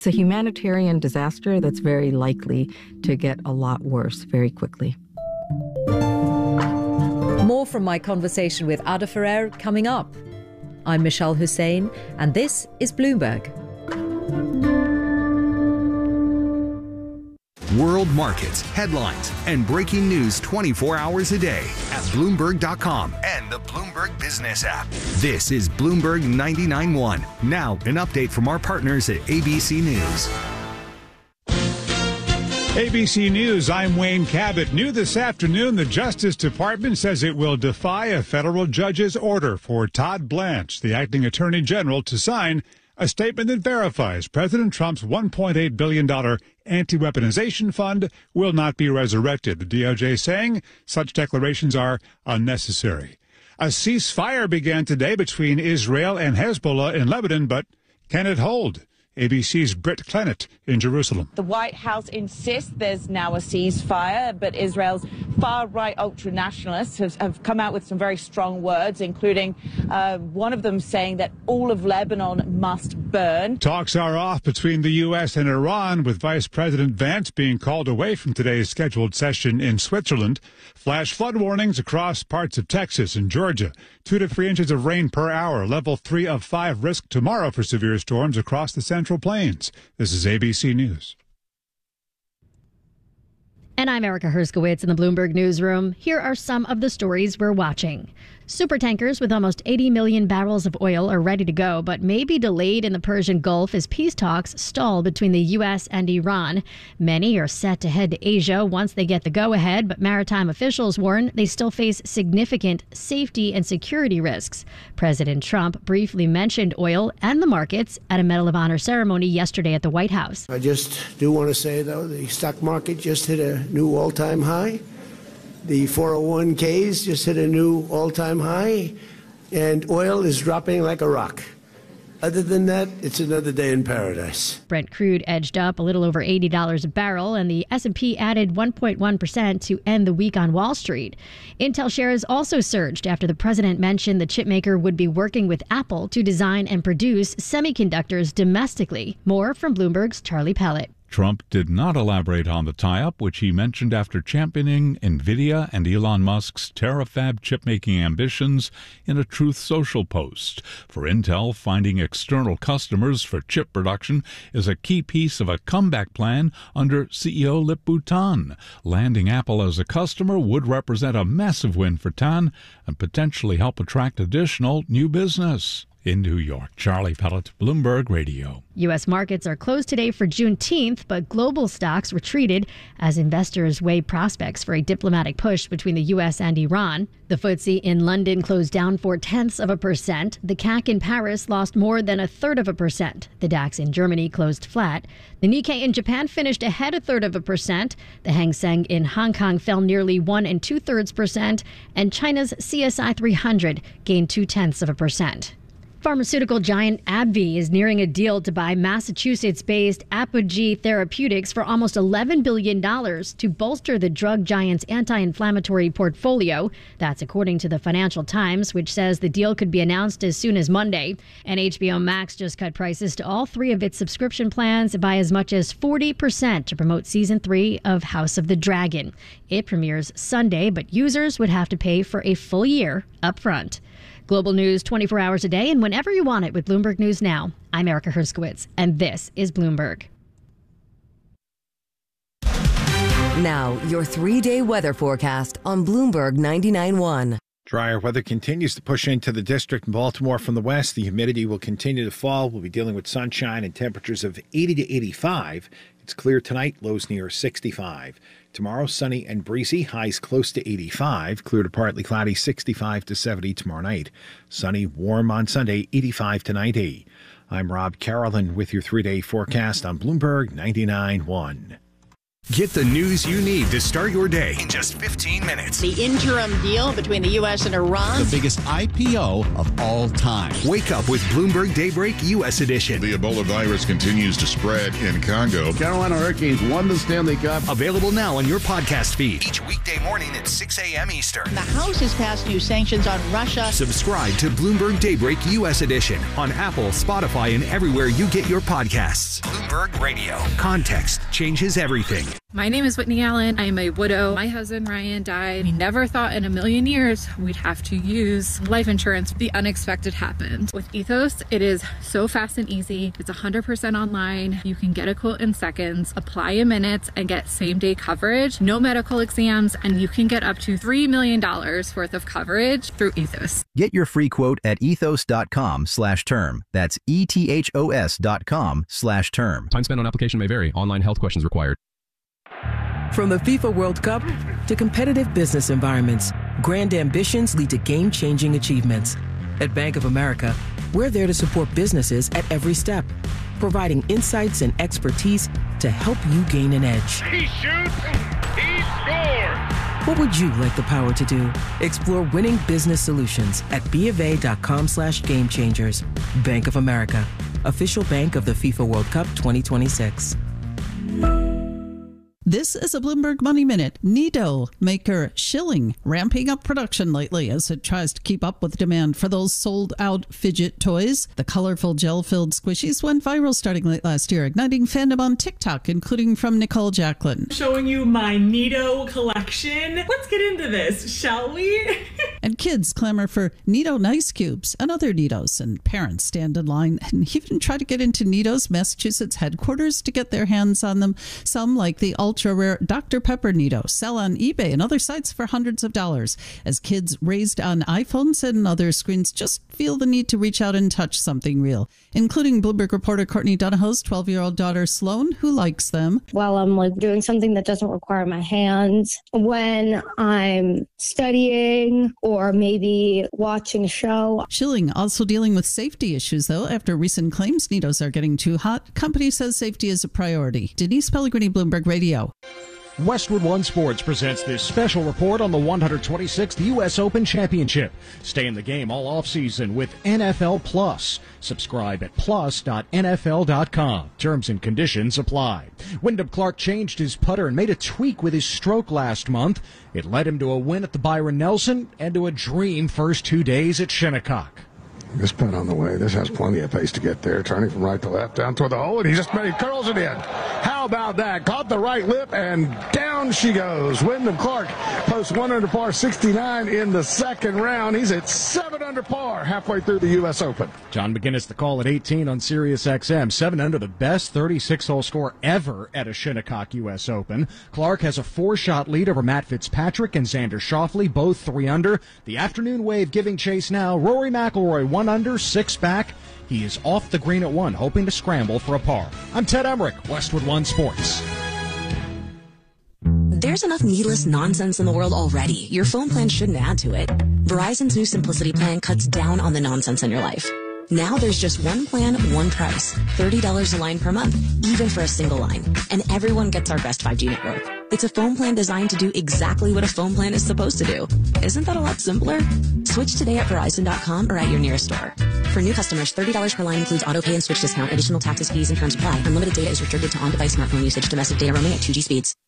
It's a humanitarian disaster that's very likely to get a lot worse very quickly. More from my conversation with Ada Ferrer coming up. I'm Michelle Hussein, and this is Bloomberg. World markets, headlines, and breaking news 24 hours a day at Bloomberg.com and the Bloomberg Business app. This is Bloomberg 99.1. Now, an update from our partners at ABC News. ABC News, I'm Wayne Cabot. New this afternoon, the Justice Department says it will defy a federal judge's order for Todd Blanche, the acting attorney general, to sign a statement that verifies President Trump's $1.8 billion anti-weaponization fund will not be resurrected. The DOJ saying such declarations are unnecessary. A ceasefire began today between Israel and Hezbollah in Lebanon, but can it hold? ABC's Britt Clennett in Jerusalem. The White House insists there's now a ceasefire, but Israel's far-right ultra-nationalists have come out with some very strong words, including one of them saying that all of Lebanon must burn. Talks are off between the U.S. and Iran, with Vice President Vance being called away from today's scheduled session in Switzerland. Flash flood warnings across parts of Texas and Georgia. 2 to 3 inches of rain per hour. Level 3 of 5 risk tomorrow for severe storms across the Central Plains. This is ABC News. And I'm Erica Herskowitz in the Bloomberg Newsroom. Here are some of the stories we're watching. Supertankers with almost 80 million barrels of oil are ready to go, but may be delayed in the Persian Gulf as peace talks stall between the U.S. and Iran. Many are set to head to Asia once they get the go-ahead, but maritime officials warn they still face significant safety and security risks. President Trump briefly mentioned oil and the markets at a Medal of Honor ceremony yesterday at the White House. I just do want to say, though, the stock market just hit a new all-time high. The 401ks just hit a new all-time high, and oil is dropping like a rock. Other than that, it's another day in paradise. Brent crude edged up a little over $80 a barrel, and the S&P added 1.1% to end the week on Wall Street. Intel shares also surged after the president mentioned the chipmaker would be working with Apple to design and produce semiconductors domestically. More from Bloomberg's Charlie Pellet. Trump did not elaborate on the tie-up, which he mentioned after championing NVIDIA and Elon Musk's terafab chip-making ambitions in a Truth Social post. For Intel, finding external customers for chip production is a key piece of a comeback plan under CEO Lip-Bu Tan. Landing Apple as a customer would represent a massive win for Tan and potentially help attract additional new business. In New York, Charlie Pellet, Bloomberg Radio. U.S. markets are closed today for Juneteenth, but global stocks retreated as investors weigh prospects for a diplomatic push between the U.S. and Iran. The FTSE in London closed down 0.4%. The CAC in Paris lost more than 0.33%. The DAX in Germany closed flat. The Nikkei in Japan finished ahead 0.33%. The Hang Seng in Hong Kong fell nearly 1 2/3%, and China's CSI 300 gained 0.2%. Pharmaceutical giant AbbVie is nearing a deal to buy Massachusetts-based Apogee Therapeutics for almost $11 billion to bolster the drug giant's anti-inflammatory portfolio. That's according to the Financial Times, which says the deal could be announced as soon as Monday. And HBO Max just cut prices to all 3 of its subscription plans by as much as 40% to promote Season 3 of House of the Dragon. It premieres Sunday, but users would have to pay for a full year up front. Global news 24 hours a day and whenever you want it with Bloomberg News Now. I'm Erica Herskowitz, and this is Bloomberg. Now, your 3-day weather forecast on Bloomberg 99.1. Drier weather continues to push into the district in Baltimore from the west. The humidity will continue to fall. We'll be dealing with sunshine and temperatures of 80 to 85. It's clear tonight, lows near 65. Tomorrow, sunny and breezy, highs close to 85. Clear to partly cloudy, 65 to 70 tomorrow night. Sunny, warm on Sunday, 85 to 90. I'm Rob Carolyn with your 3-day forecast on Bloomberg 99.1. Get the news you need to start your day in just 15 minutes. The interim deal between the U.S. and Iran. The biggest IPO of all time. Wake up with Bloomberg Daybreak U.S. edition. The Ebola virus continues to spread in Congo. Carolina Hurricanes won the Stanley Cup. Available now on your podcast feed. Each weekday morning at 6 a.m. Eastern. The House has passed new sanctions on Russia. Subscribe to Bloomberg Daybreak U.S. edition on Apple, Spotify, and everywhere you get your podcasts. Bloomberg Radio. Context changes everything. My name is Whitney Allen. I am a widow. My husband, Ryan, died. We never thought in a million years we'd have to use life insurance. The unexpected happened. With Ethos, it is so fast and easy. It's 100% online. You can get a quote in seconds, apply in minutes, and get same-day coverage. No medical exams, and you can get up to $3 million worth of coverage through Ethos. Get your free quote at ethos.com/term. That's ETHOS.com/term. Time spent on application may vary. Online health questions required. From the FIFA World Cup to competitive business environments, grand ambitions lead to game-changing achievements. At Bank of America, we're there to support businesses at every step, providing insights and expertise to help you gain an edge. He shoots, he scores! What would you like the power to do? Explore winning business solutions at BofA.com/gamechangers. Bank of America, official bank of the FIFA World Cup 2026. This is a Bloomberg Money Minute. Nido maker Schilling ramping up production lately as it tries to keep up with demand for those sold-out fidget toys. The colorful gel-filled squishies went viral starting late last year, igniting fandom on TikTok, including from Nicole Jacqueline. Showing you my Nido collection. Let's get into this, shall we? And kids clamor for Nido Nice Cubes and other Nidos, and parents stand in line and even try to get into Nido's Massachusetts headquarters to get their hands on them. Some, like the ultra-rare Dr. Pepper Nido, sell on eBay and other sites for hundreds of dollars, as kids raised on iPhones and other screens just feel the need to reach out and touch something real, including Bloomberg reporter Courtney Donahoe's 12-year-old daughter Sloan, who likes them. While I'm doing something that doesn't require my hands, when I'm studying or maybe watching a show. Schilling also dealing with safety issues, though, after recent claims Nidos are getting too hot. Company says safety is a priority. Denise Pellegrini, Bloomberg Radio. Westwood One Sports presents this special report on the 126th U.S. Open Championship. Stay in the game all offseason with NFL Plus. Subscribe at plus.nfl.com. Terms and conditions apply. Wyndham Clark changed his putter and made a tweak with his stroke last month. It led him to a win at the Byron Nelson and to a dream first 2 days at Shinnecock. This putt on the way. This has plenty of pace to get there. Turning from right to left down toward the hole, and he curls it in. How about that? Caught the right lip, and down she goes. Wyndham Clark posts 1 under par 69 in the second round. He's at 7 under par halfway through the U.S. Open. John McGinnis the call at 18 on Sirius XM. 7 under, the best 36-hole score ever at a Shinnecock U.S. Open. Clark has a 4-shot lead over Matt Fitzpatrick and Xander Schauffele, both 3 under. The afternoon wave giving chase now. Rory McIlroy 1 under, 6 back. He is off the green at 1, hoping to scramble for a par. I'm Ted Emmerich, Westwood One Sports. There's enough needless nonsense in the world already. Your phone plan shouldn't add to it. Verizon's new Simplicity plan cuts down on the nonsense in your life. Now there's just one plan, one price. $30 a line per month, even for a single line. And everyone gets our best 5G network. It's a phone plan designed to do exactly what a phone plan is supposed to do. Isn't that a lot simpler? Switch today at Verizon.com or at your nearest store. For new customers, $30 per line includes auto pay and switch discount. Additional taxes, fees, and terms apply. Unlimited data is restricted to on-device smartphone usage. Domestic data roaming at 2G speeds.